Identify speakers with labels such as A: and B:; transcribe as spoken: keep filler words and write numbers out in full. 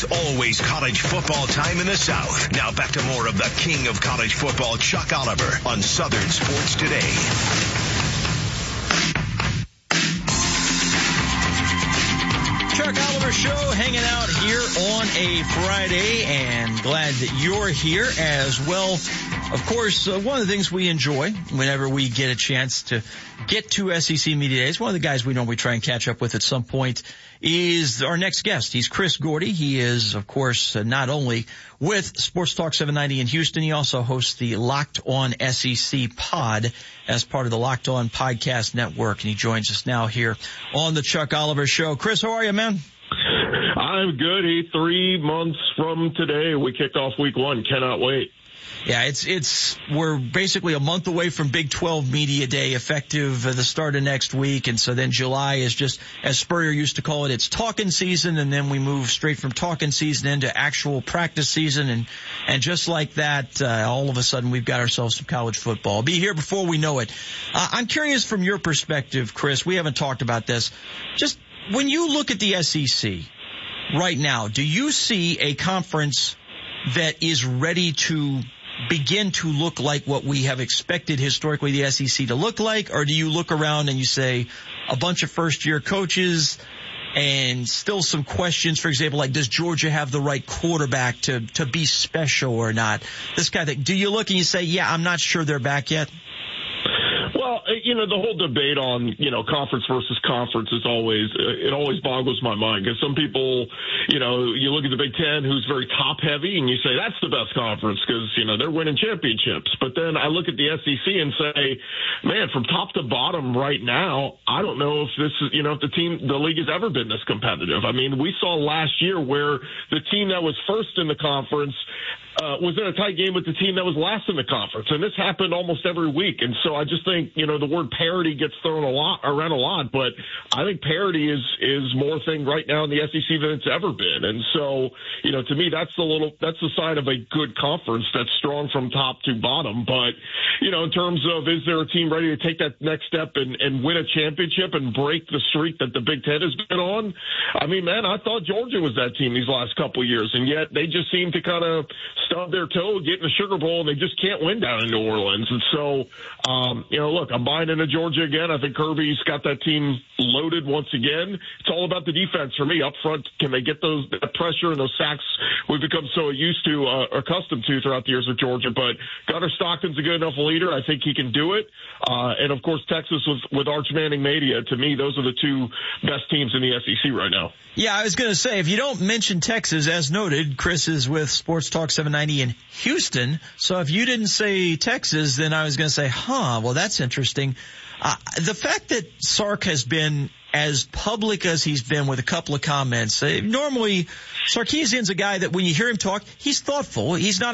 A: It's always college football time in the South. Now back to more of the king of college football, Chuck Oliver, on Southern Sports Today.
B: Chuck Oliver Show, hanging out here on a Friday, and glad that you're here as well. Of course, uh, one of the things we enjoy whenever we get a chance to get to S E C Media Days, one of the guys we normally try and catch up with at some point is our next guest. He's Chris Gordy. He is, of course, uh, not only with Sports Talk seven ninety in Houston, he also hosts the Locked On S E C pod as part of the Locked On Podcast Network, and he joins us now here on the Chuck Oliver Show. Chris, how are you, man?
C: I'm good. He three months from today, we kicked off week one. Cannot wait.
B: Yeah, it's, it's, we're basically a month away from Big twelve Media Day, effective uh, the start of next week. And so then July is just, as Spurrier used to call it, it's talking season. And then we move straight from talking season into actual practice season. And, and just like that, uh, all of a sudden we've got ourselves some college football. Be here before we know it. Uh, I'm curious from your perspective, Chris, we haven't talked about this. Just when you look at the S E C right now, do you see a conference that is ready to begin to look like what we have expected historically the S E C to look like? Or do you look around and you say a bunch of first-year coaches and still some questions, for example, like does Georgia have the right quarterback to, to be special or not? This kind of thing. Do you look and you say, yeah, I'm not sure they're back yet?
C: Well, you know, the whole debate on, you know, conference versus conference is always, it always boggles my mind because some people, you know, you look at the Big Ten who's very top heavy and you say that's the best conference because, you know, they're winning championships. But then I look at the S E C and say, man, from top to bottom right now, I don't know if this is, you know, if the team, the league has ever been this competitive. I mean, we saw last year where the team that was first in the conference Uh, was in a tight game with the team that was last in the conference. And this happened almost every week. And so I just think, you know, the word parity gets thrown a lot around a lot, but I think parity is, is more thing right now in the S E C than it's ever been. And so, you know, to me, that's the little, that's the sign of a good conference that's strong from top to bottom. But, you know, in terms of, is there a team ready to take that next step and, and win a championship and break the streak that the Big Ten has been on? I mean, man, I thought Georgia was that team these last couple of years, and yet they just seem to kind of stub their toe, get in the Sugar Bowl, and they just can't win down in New Orleans. And so, um, you know, look, I'm buying into Georgia again. I think Kirby's got that team loaded once again. It's all about the defense for me. Up front, can they get those that pressure and those sacks we've become so used to, uh, accustomed to throughout the years of Georgia? But Gunnar Stockton's a good enough leader. I think he can do it. Uh, and, of course, Texas with, with Arch Manning Media. To me, those are the two best teams in the S E C right now.
B: Yeah, I was going to say, if you don't mention Texas, as noted, Chris is with Sports Talk seven ninety in Houston. So if you didn't say Texas, then I was going to say, huh, well, that's interesting. Uh, the fact that Sark has been as public as he's been with a couple of comments, uh, normally Sarkisian's a guy that when you hear him talk, he's thoughtful. He's not